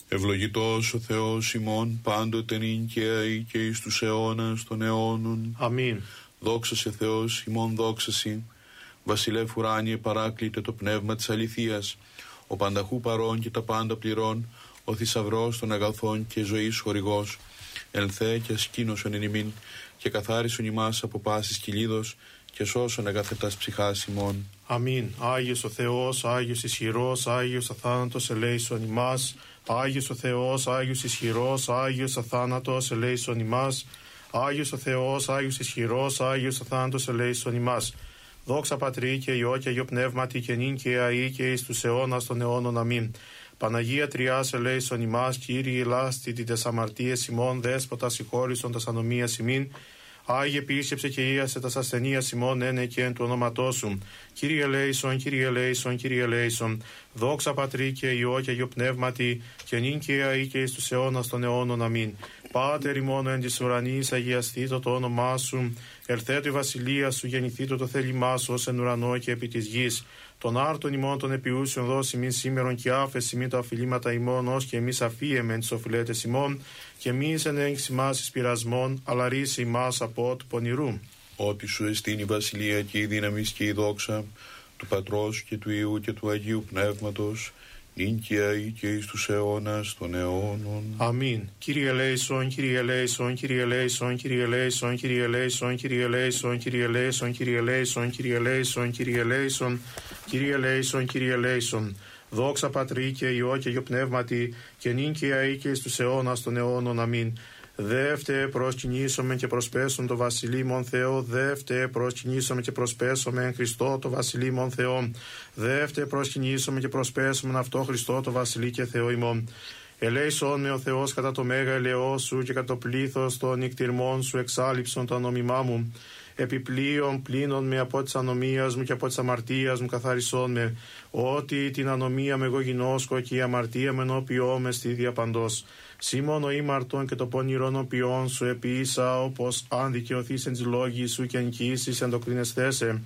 Ευλογητός ο Θεός ημών πάντοτε νυν και αεί και εις τους αιώνας των αιώνων. Αμήν. Δόξα σε Θεός ημών δόξασι. Βασιλεύ ουράνιε παράκλητε το πνεύμα της αληθείας, ο πανταχού παρών και τα πάντα πληρών, ο θησαυρός των αγαθών και ζωής χορηγός. Ελθέ και ασκήνωσον εν ημίν και καθάρισον ημάς από πάσης κυλίδος και σώσον αγαθετάς ψυχάς ημών. Αμήν. Άγιος ο Θεός, Άγιος ισχυρός, Άγιος αθάνατος ελέησον ημάς. Άγιος ο Θεός, Άγιος ισχυρός, Άγιος αθάνατος ελέησον ημάς. Άγιος ο Θεός, Άγιος ισχυρός, Άγιος αθάνατος ελέησον ημάς. Δόξα Πατρί και Υιό και Αγιο Πνεύματι και νυν και αεί και εις τους αιώνας των αιώνων. Αμήν. Παναγία Τριάς ελέησον ημάς, Κύριε ελάστη τες αμαρτίες ημών, Δέσποτα συγχώρησον τας ανομίας ημίν. Άγιε επίσκεψε και ίασε τας ασθενείας ημών, ένε και εν του ονόματός σου. Κύριε ελέησον, Κύριε ελέησον, Κύριε ελέησον. Δόξα Πατρί και Υιό και Αγιο Πνεύματι και νυν και αεί και εις τους αιώνας των αιώνων. Αμήν. Πάτερ ημών εν της ουρανής, αγιαστήτω το όνομά σου. Ελθέτω η βασιλεία σου, γεννηθήτω το θέλημά σου ως εν ουρανό και επί της γης. Των άρτων ημών των επιούσιων δώσει μην σήμερον και άφεση μην τα οφειλήματα ημών, ως και εμείς αφίεμεν τις οφειλέτες ημών, και εμείς εν έγξη μας εις πειρασμών, αλλά ρίσε ημάς από του πονηρού. Ότι σου εστίν η βασιλεία και η δύναμη και η δόξα του Πατρός και του Υιού και του Αγίου Πνεύματος, νυν και αεί και εις τους αιώνας των αιώνων. Αμήν. Κύριε ελέησον, Κύριε ελέησον, Κύριε ελέησον, Κύριε ελέησον, Κύριε ελέησον, Κύριε ελέησον, Κύριε ελέησον, Κύριε ελέησον, Κύριε ελέησον, Κύριε ελέησον, Κύριε ελέησον, Κύριε ελέησον. Δόξα Πατρί και Υιό και Αγιο Πνεύματι και νυν και αεί και εις τους αιώνας των αιώνων. Αμήν. Δεύτε προσκυνήσομε και προσπέσον το βασιλείμον Θεό, δεύτε προσκυνήσομε και προσπέσομε εν Χριστώ το βασιλείμον Θεό, δεύτε προσκυνήσομε και προσπέσομε αυτό Χριστό το βασιλεί και Θεό ημών. Ελέησον με ο Θεός κατά το μέγα ελαιό σου και κατά το πλήθος των νικτυρμών σου εξάλειψον το ανομιμά μου. Επιπλέον πλύνον με από της ανομίας μου και από της αμαρτίας μου καθαρισόν με, ότι την ανομία με εγώ γινώσκω και η αμαρτία με ενώπιό με στη διαπαντός. Σίμων ο ήμαρτον και το πονηρόν οποιόν σου επίησα, όπως αν δικαιωθείς εν της λόγης σου και εγκύσεις εν το κρίνεσθέσαι.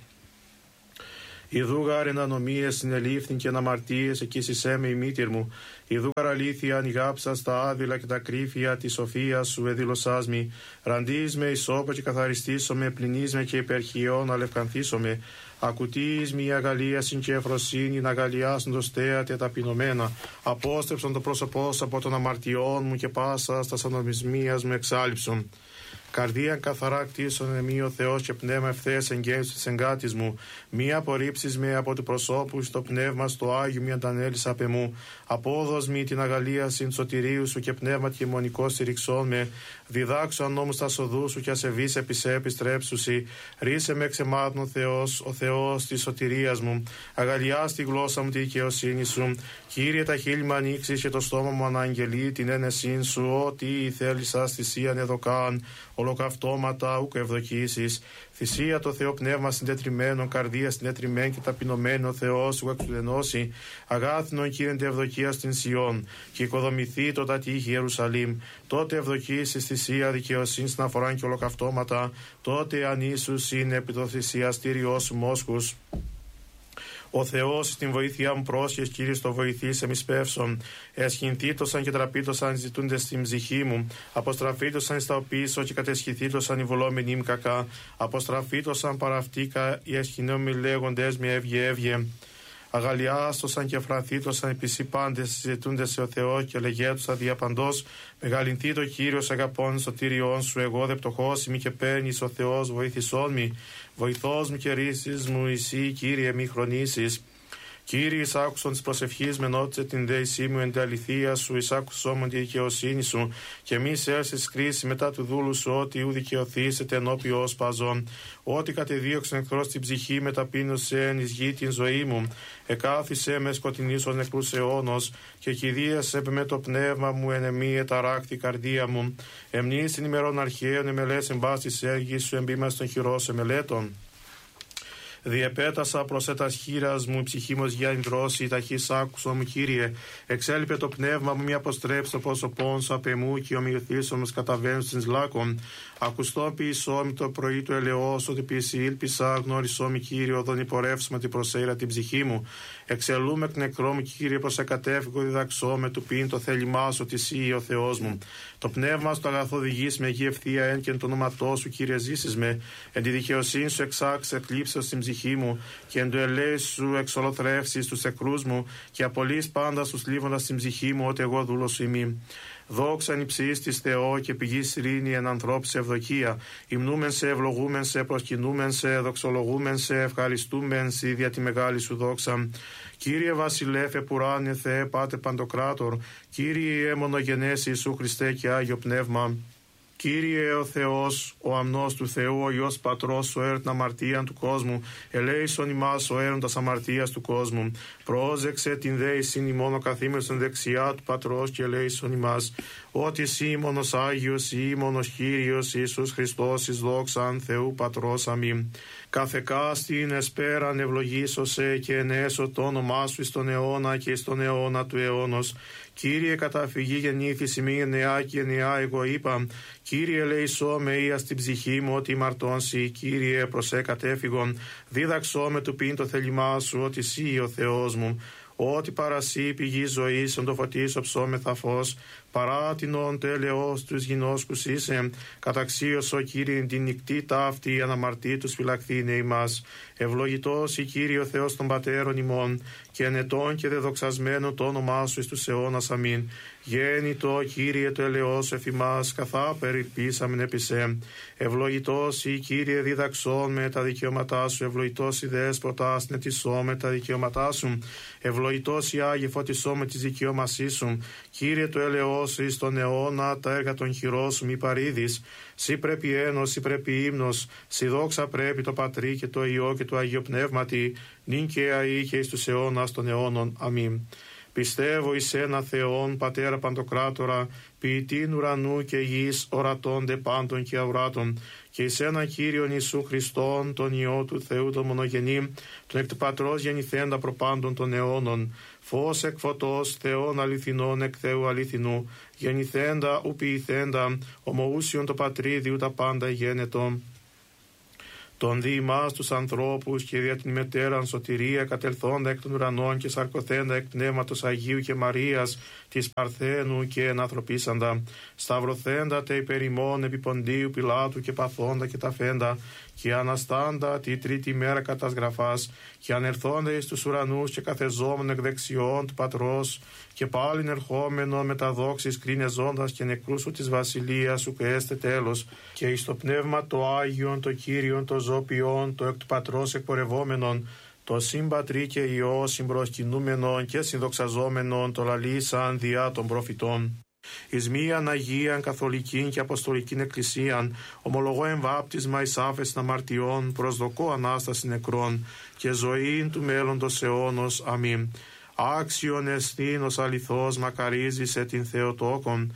Ιδούγαρ εν ανομίες συνελήφθην και εν αμαρτίες εκείσισέ με η μήτηρ μου. Ιδούγαρ αλήθεια ανηγάψα στα άδειλα και τα κρύφια της σοφίας σου εδήλωσάς μη. Ραντείς με ισόπο και καθαριστήσω με, πληνείς με και υπερχιών αλευκανθήσω με. Ακουτείς μη η αγαλίασιν και ευφροσύνη να αγαλιάσουν το στέαται ταπεινωμένα. Απόστρεψον το πρόσωπό σου από των αμαρτιών μου και πάσα στα ανομισμίας μου εξάλειψον. Καρδία καθαρά κτίσον εμεί ο Θεός και πνεύμα ευθέας εγγένους της εγκάτης μου. Μη απορρίψεις με από του προσώπου στο πνεύμα στο Άγιο μη αντανέλεις απ' εμού. Απόδος μη την αγαλίασιν σωτηρίου σου και πνεύμα και μονικό στηριξών με. Διδάξω αν νόμους τα σοδού σου και ασεβείς επισέ επιστρέψουσι. Ρίσε με εξεμάτων ο Θεός της σωτηρίας μου. Αγαλιάς τη γλώσσα μου τη δικαιοσύνη σου. Κύριε τα χείλη μου ανοίξεις και το στόμα μου αναγγελεί την ένεσήν σου. Ό,τι θέλησα θυσίαν εδωκάν. Ολοκαυτώματα ούκ ευδοκίσεις. Θυσία το Θεό πνεύμα συντετριμένο, καρδία συντετριμένη και ταπεινωμένο Θεός ου εξουδενώσει. Αγάθινον κύριε ευδοκία στην Σιών. Και οικοδομηθεί το τατήχη Ιερουσαλήμ. Τότε ευδοκίσεις θυσία δικαιοσύνη στην αφορά και ολοκαυτώματα. Τότε αν Ιησούς είναι επί το θυσιαστήριό σου μόσχους. Ο Θεός στην βοήθειά μου πρόσχες, Κύριε, στο βοηθήσει εμείς πεύσον. Εσχυνθήτωσαν και τραπήτωσαν ζητούντες στην ψυχή μου. Αποστραφήτωσαν στα οπίσω και κατεσχυθήτωσαν οι βολόμενοι μου κακά. Αποστραφήτωσαν παραυτήκα οι εσχυνόμοι λέγοντες με έβγε. Αγαλιάστοσαν και φρανθήτωσαν επισή πάντες συζητούντες σε ο Θεό και λεγέτουσα διαπαντός. Μεγαλυνθεί το Κύριος αγαπών σωτήριών σου. Εγώ δε πτωχός ημί και παίρνεις ο Θεός βοήθησόν μη. Βοηθός μου και ρίσεις μου εσύ, Κύριε, μη χρονίσεις. Κύριε, εισάκουσον της προσευχής με νότισε την δέησή μου εν τη αληθεία σου, εισάκουσον μου τη δικαιοσύνη σου, και μη σέρσεις κρίση μετά του δούλου σου, ότι ου δικαιωθήσετε ενώπιό ως παζών. Ότι κατεδίωξεν εχθρός την ψυχή, με ταπείνωσε εν εις γη την ζωή μου. Εκάθισε με σκοτεινήσον νεκρούς αιώνος, και κηδίασε με το πνεύμα μου εν εμή εταράκτη καρδία μου. Εμνείς την ημερών αρχαίων εμελές εν πάσης έργης σου, εμπήμας των χειρός εμελέτων. Διεπέτασα προς ετας χείρας μου, ψυχήμος γιάννη δρόση, ταχύς άκουσον μου, Κύριε. Εξέλιπε το πνεύμα μου, μη αποστρέψει το πρόσωπόν σου απ' εμού και ομοιωθήσον μας καταβαίνουν στην σλάκων. Ακουστό ποιησόμι το πρωί του ελαιός, ότι ποιησι ήλπισα, γνώρισόμι, Κύριε, οδόν υπορεύσουμε την προσέειρα την ψυχή μου. Εξελούμε εκ νεκρό μου, Κύριε, προς εκατέφυγο διδαξώμε του ποιήν το θέλημά σου, ότι εσύ ο Θεός μου. Το πνεύμα στο αγαθό οδηγείς με γη ευθεία εν και εν το όνοματό σου, Κύριε, ζήσεις με. Εν τη δικαιοσύνη σου εξάξε εκλείψεως στην ψυχή μου και εν το ελέη σου εξολοθρεύσεις τους εκρούς μου και απολύεις πάντα στους λίβοντας στην ψυχή μου, ότι εγώ δούλος σου ημί. Δόξα εν υψής της Θεό και πηγής ειρήνη εν ανθρώπης ευδοκία. Υμνούμεν σε, ευλογούμεν σε, προσκυνούμεν σε, δοξολογούμεν σε, ευχαριστούμεν σε δια τη μεγάλη σου δόξα. Κύριε Βασιλεύ, επουράνιε Θεέ, Πάτερ Παντοκράτορ, Κύριε μονογενές Ιησού Χριστέ και Άγιο Πνεύμα. Κύριε ο Θεός, ο αμνός του Θεού, ο Υιός Πατρός, ο έρων αμαρτίαν του κόσμου, ελέησον ημάς ο έροντας αμαρτίας του κόσμου. Πρόσεξε την δέησιν ημών ο καθήμενος εν δεξιά του Πατρός και ελέησον ημάς. Ότι εσύ μόνος Άγιος, ή μόνος Κύριος Ιησούς Χριστός, εις δόξαν Θεού Πατρός, αμήν. Κάθε κάστην εσπέραν ευλογήσωσε και ενέσω το όνομά σου εις τον αιώνα και εις τον αιώνα του αιώνος. Κύριε, καταφυγή γεννήθηση μη νεά και νεά εγώ είπα. Κύριε, ελέησό με ία στην ψυχή μου ότι μαρτώνσει. Κύριε, προσέ κατέφυγον. Δίδαξό με του πίν το θέλημά σου ότι εσύ ο Θεός μου. Ότι παρασύ πηγή ζωής, ον το φωτίσω ψώμεθα φως, παράτηνον το έλεος τους γινώσκους είσαι, καταξίωσο Κύριε την νυχτή ταύτη, αναμαρτήτους φυλαχθήνε ημάς. Ευλογητός η Κύριε ο Θεός των Πατέρων ημών, και ενετών και δεδοξασμένων το όνομά σου εις τους αιώνας, αμήν. Γέννητο Κύριε το ελεός εφημάς, καθά περιπίσαμεν επισέ. Ευλογητός η Κύριε διδαξών με τα δικαιώματά σου, ευλογητός η Δέσποτα συνετισώ με τα δικαιώματά σου, ευλογητός η Άγιε φωτισώ με τις δικαιώμασή σου. Κύριε το ελεός εις τον αιώνα, τα έργα των χειρός σου μη παρήδεις. Σύ πρέπει ένος, σύ πρέπει ύμνος, σύ δόξα πρέπει το Πατρί και το Υιό και το Αγίο Πνεύματι, νυν και αεί και εις τους αιώνας των αιώνων. Αμήν. Πιστεύω εις ένα Θεόν, Πατέρα Παντοκράτορα, ποιητήν ουρανού και γης, ορατώνται πάντων και αουράτων, και εις ένα Κύριον Ιησού Χριστόν, τον Υιό του Θεού τον μονογενή, τον εκ του Πατρός γεννηθέντα προπάντων των αιώνων, φως εκ φωτός, Θεόν αληθινών εκ Θεού αληθινού, γεννηθέντα ου ποιηθέντα, ομοούσιον το Πατρίδι τα πάντα γένετο. Τον δι' ημάς τους ανθρώπους και δια την μετέραν σωτηρία κατελθόντα εκ των ουρανών και σαρκωθέντα εκ πνεύματος Αγίου και Μαρίας της Παρθένου και ενανθρωπίσαντα, σταυρωθέντα τε υπερ ημών επί Ποντίου Πιλάτου και παθόντα και ταφέντα, και αναστάντα τη τρίτη μέρα κατας γραφάς, και ανερθόντα εις τους ουρανούς και καθεζόμεν εκ δεξιών του Πατρός, και πάλιν ερχόμενο με τα δόξης κρίνεζόντας και νεκρούς σου της βασιλείας σου και έστε τέλος, και εις το πνεύμα το Άγιον, το Κύριον, το ζώπιον, το εκ του Πατρός εκπορευόμενον, το συμπατρί και Υιό συμπροσκυνούμενον και συνδοξαζόμενον, το λαλήσαν διά των προφητών. Εις μίαν Αγίαν Καθολικήν και Αποστολικήν Εκκλησίαν, ομολογώ εμβάπτισμα εις άφεσιν αμαρτιών, προσδοκώ Ανάσταση νεκρών και ζωήν του μέλλοντος αιώνος. Αμήν. Άξιον εστίν αληθώς μακαρίζησε την Θεοτόκον,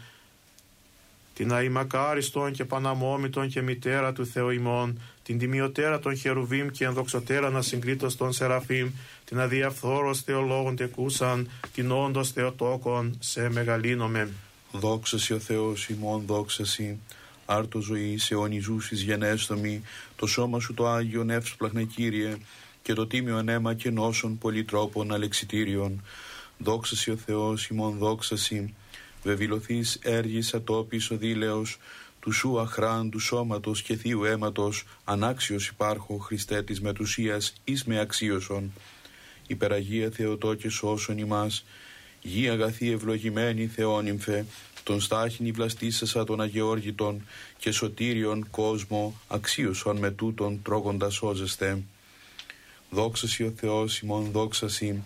την αημακάριστον και παναμόμητον και μητέρα του Θεού ημών, την τιμιωτέρα των Χερουβίμ και ενδοξωτέρα να συγκρίτως των Σεραφείμ, την αδιαφθόρος Θεολόγων τεκούσαν, την όντως Θεοτόκον σε μεγαλύνομεν. Δόξασι ο Θεός ημών, δόξασι, άρτο ζωής αιωνιζούσις γενέστομη, το σώμα σου το Άγιον εύσπλαχνε Κύριε, και το τίμιον αίμα και νόσων πολυτρόπων αλεξιτήριων. Δόξασι ο Θεός ημών, δόξασι, βεβηλωθείς έργης ατόπης ο δήλεος, του σου αχράν του σώματος και θείου αίματος, ανάξιος υπάρχω Χριστέ της μετουσίας εις με αξίωσον. Υπεραγία Θεοτόκε σώσον ημάς, γη αγαθή ευλογημένη Θεόνυμφε, τον στάχην βλαστήσασα των αγεώργητων και σωτήριον κόσμο, αξίωσον με τούτον τρώγοντας σώζεστε. Δόξασι ο Θεός ημών, δόξασι,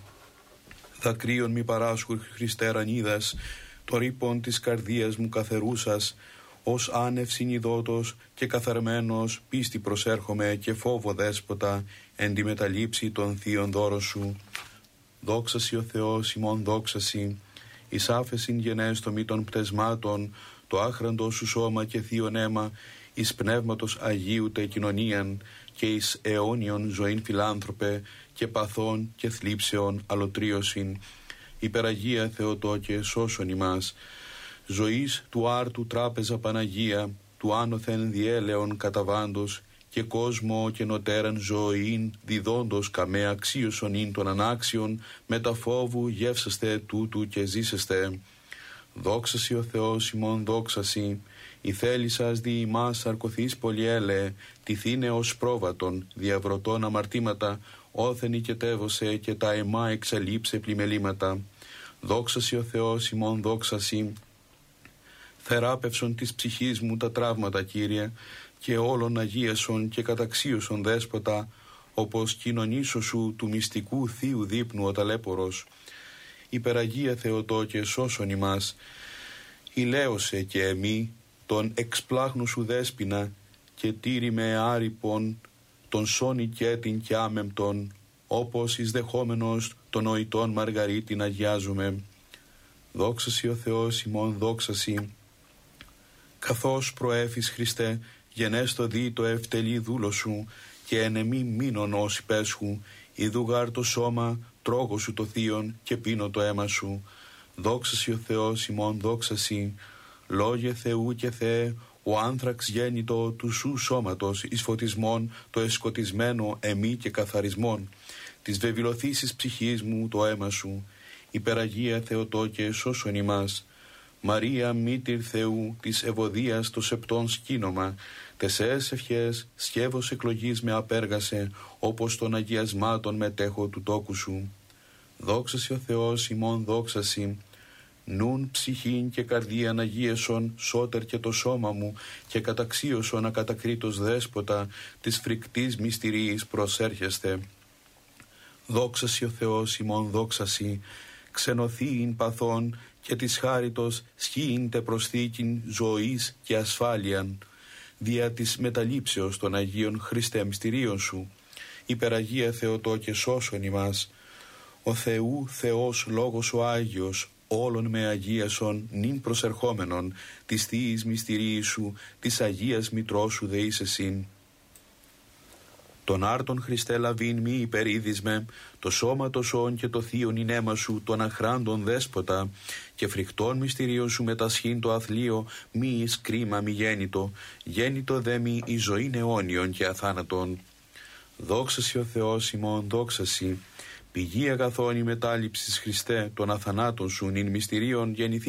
δακρύων μη παράσχου Χριστέ ρανίδας, το ρήπον της καρδίας μου καθερούσας, ως άνευ συνειδότος και καθαρμένος πίστη προσέρχομαι και φόβο δέσποτα εν τη μεταλήψη των θείων δώρων σου. Δόξασι ο Θεός ημών, δόξασι, εις άφεσιν γενέστομη των πτεσμάτων, το άχραντο σου σώμα και θείον αίμα, εις πνεύματος Αγίου τε κοινωνίαν, και εις αιώνιον ζωήν φιλάνθρωπε και παθών και θλίψεων αλωτρίωσιν. Υπεραγία Θεοτόκε σώσον ημάς. Ζωής του άρτου τράπεζα Παναγία, του άνωθεν διέλεον καταβάντος και κόσμο και νοτέραν ζωήν διδόντος καμέ αξίωσον ειν των ανάξιων, με τα φόβου γεύσαστε τούτου και ζήσεστε. Δόξασι ο Θεός ημών δόξασι, η θέλησας δι' ημάς αρκωθείς πολυέλε, τυθήνε ως πρόβατον, διαβρωτών αμαρτήματα, όθεν οικετεύωσε και τα αιμά εξαλείψε πλημελήματα. Δόξασι ο Θεός ημών δόξασι, θεράπευσον της ψυχής μου τα τραύματα, Κύριε, και όλων αγίασον και καταξίωσον δέσποτα, όπως κοινωνήσω σου του μυστικού θείου δείπνου ο ταλέπορος. Υπεραγία Θεοτόκε σώσον ημάς, ηλαίωσε και εμεί τον εξπλάχνου σου δέσποινα και τήρη με άρυπον τον σώνη κέτην και άμεμπτον, όπως εις δεχόμενος των νοητών Μαργαρίτην αγιάζουμε. Δόξασι ο Θεός ημών δόξασι, καθώς προέφης Χριστέ γενέστο δι το ευτελή δούλο σου και εν εμή μείνον ως υπέσχου, ιδού γάρ το σώμα τρώγω σου το θείον και πίνω το αίμα σου. Δόξασι ο Θεός ημών δόξασι, λόγε Θεού και Θεέ, ο άνθραξ γέννητο του σου σώματος εις φωτισμόν το εσκοτισμένο εμή και καθαρισμόν, της βεβηλωθήσης ψυχής μου το αίμα σου. Υπεραγία Θεοτόκε σώσον ημάς. Μαρία μήτηρ Θεού της ευωδίας το σεπτόν σκήνομα, τεσσές ευχές σκεύος εκλογής με απέργασε, όπως των αγιασμάτων μετέχω του τόκου σου. Δόξασι ο Θεός ημών δόξασι, νουν ψυχήν και καρδίαν αγίεσον σώτερ και το σώμα μου και καταξίωσον ακατακρίτως δέσποτα της φρικτής μυστηρίης προσέρχεστε. Δόξασι ο Θεός ημών δόξασι, ξενωθείην παθών και της χάριτος σχήειντε προσθήκην ζωής και ασφάλειαν, δια της μεταλήψεως των Αγίων Χριστέ μυστηρίων σου. Υπεραγία Θεοτόκε σώσον ημάς. Ο Θεού Θεός Λόγος ο Άγιος, όλων με αγίασον νυν προσερχόμενον, της Θείας μυστηρίης σου, της Αγίας Μητρός σου δεήσεσιν. Τον άρτον Χριστέ λαβήν μη υπερίδισμε, το σώμα το σών και το θείον ειν αίμα σου, τον αχράντων δέσποτα, και φρικτών μυστηρίων σου μετασχήν το αθλείο, μη εις κρίμα μη γέννητο, γέννητο δε μη η ζωήν αιώνιον και αθάνατον. Δόξασι ο Θεός ημών δόξασι, πηγή αγαθών η μετάληψης Χριστέ, των αθανάτων σου νυν μυστηρίων γεννηθή.